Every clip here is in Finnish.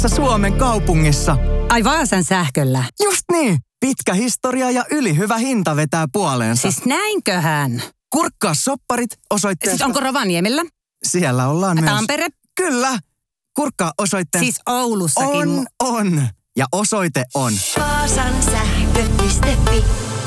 Suomen kaupungissa. Ai Vaasan sähköllä. Just niin. Pitkä historia ja ylihyvä hinta vetää puoleensa. Siis näinköhän? Kurkkaa sopparit osoitteesta. Siis onko Rovaniemellä? Siellä ollaan myös. Tampere? Kyllä. Kurkkaa osoitteesta. Siis Oulussakin. On. Ja osoite on. Vaasan sähkö.fi.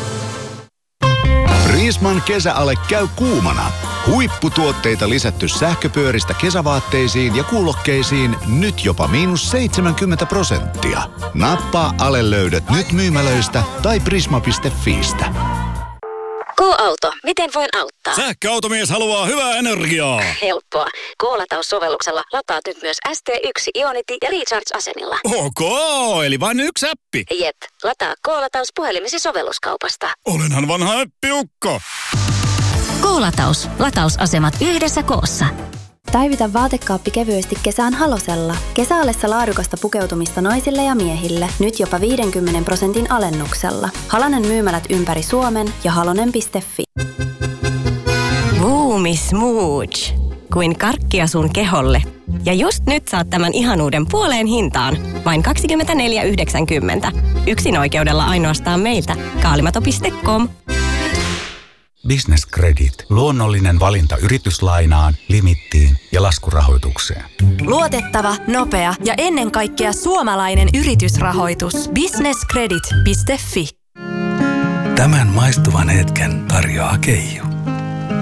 Prisman kesäale käy kuumana. Huipputuotteita lisätty sähköpyöristä kesävaatteisiin ja kuulokkeisiin nyt jopa -70%. Nappaa alelöydöt nyt myymälöistä tai prisma.fiistä. K-auto, miten voin auttaa? Sähköautomies haluaa hyvää energiaa. Helppoa. K-lataussovelluksella lataat nyt myös ST1 Ionity ja Recharge-asemilla. Ok, eli vain yksi appi. Jep, lataa K-lataus puhelimesi sovelluskaupasta. Olenhan vanha appiukko. K-lataus. Latausasemat yhdessä koossa. Päivitä vaatekaappi kevyesti kesään Halosella. Kesäalessa laadukasta pukeutumista naisille ja miehille. Nyt jopa 50% alennuksella. Halonen myymälät ympäri Suomen ja halonen.fi. Boomi Smooch. Kuin karkkia sun keholle. Ja just nyt saat tämän ihanuuden puoleen hintaan. Vain 24,90. Yksin oikeudella ainoastaan meiltä. Kaalimato.com. Business Credit. Luonnollinen valinta yrityslainaan, limittiin ja laskurahoitukseen. Luotettava, nopea ja ennen kaikkea suomalainen yritysrahoitus. Businesscredit.fi. Tämän maistuvan hetken tarjoaa Keijo.